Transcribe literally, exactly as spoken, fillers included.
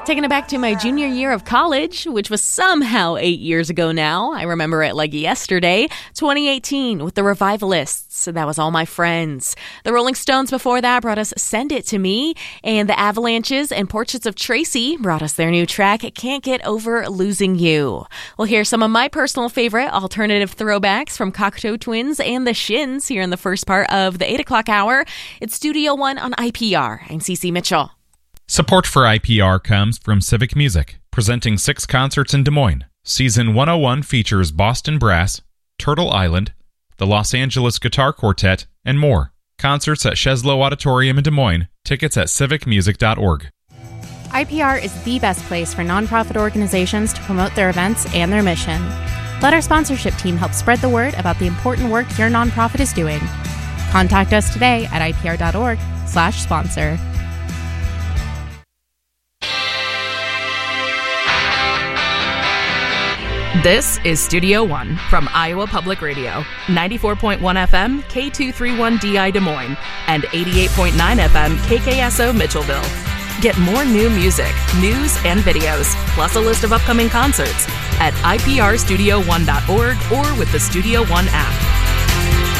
Taking it back to my junior year of college, which was somehow eight years ago now. I remember it like yesterday. twenty eighteen with the Revivalists. That was All My Friends. The Rolling Stones before that brought us Send It To Me. And the Avalanches and Portraits of Tracy brought us their new track, Can't Get Over Losing You. We'll hear some of my personal favorite alternative throwbacks from Cocteau Twins and the Shins here in the first part of the eight o'clock hour. It's Studio One on I P R. I'm Cece Mitchell. Support for I P R comes from Civic Music, presenting six concerts in Des Moines. Season one oh one features Boston Brass, Turtle Island, the Los Angeles Guitar Quartet, and more. Concerts at Cheslow Auditorium in Des Moines. Tickets at civic music dot org. I P R is the best place for nonprofit organizations to promote their events and their mission. Let our sponsorship team help spread the word about the important work your nonprofit is doing. Contact us today at I P R dot org slash sponsor. This is Studio One from Iowa Public Radio, ninety-four point one F M, K two thirty-one D I Des Moines, and eighty-eight point nine F M, K K S O Mitchellville. Get more new music, news, and videos, plus a list of upcoming concerts at I P R studio one dot org or with the Studio One app.